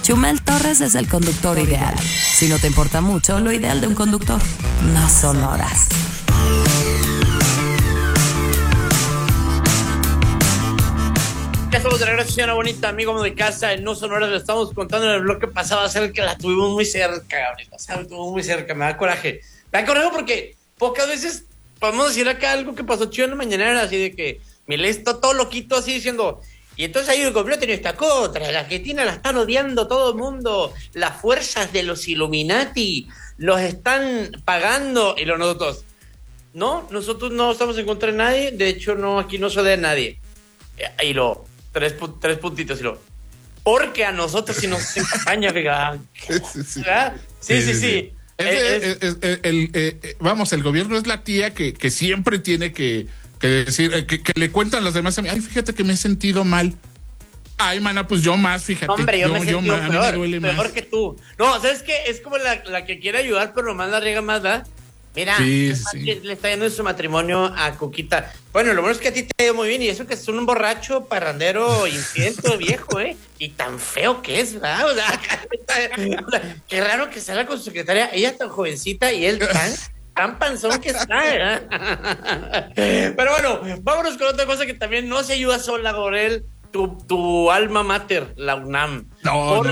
Chumel Torres es el conductor ideal. Si no te importa mucho, lo ideal de un conductor no son horas. Ya estamos de regreso, señora bonita, amigo de casa. En No Sonora le estamos contando en el bloque pasado acerca que la tuvimos muy cerca, ahorita. O sea, la tuvimos muy cerca, me da coraje. Me da coraje porque pocas veces podemos decir acá algo que pasó chido en la mañanera, así de que Milei está todo loquito así diciendo, y entonces ahí el gobierno tiene esta contra, la Argentina la están odiando todo el mundo, las fuerzas de los Illuminati los están pagando, y nosotros no estamos en contra de nadie, de hecho no, aquí no se odia a nadie. Y tres puntitos y porque a nosotros sí nos encampaña, ¿verdad? Sí. Vamos, el gobierno es la tía que siempre tiene que decir, que le cuentan a los demás, ay, fíjate que me he sentido mal. Ay, mana, pues yo más, fíjate. Hombre, yo me he sentido peor más que tú. No, ¿sabes qué? Es como la que quiere ayudar, pero nomás la riega más, ¿verdad? Mira, sí. le está yendo en su matrimonio a Cuquita. Bueno, lo bueno es que a ti te ha ido muy bien, y eso que es un borracho, parrandero, infiel, viejo, Y tan feo que es, ¿verdad? O sea, qué raro que salga con su secretaria, ella tan jovencita y él tan panzón que está, ¿verdad? Pero bueno, vámonos con otra cosa que también no se ayuda sola, Gorel, tu alma mater, la UNAM. No.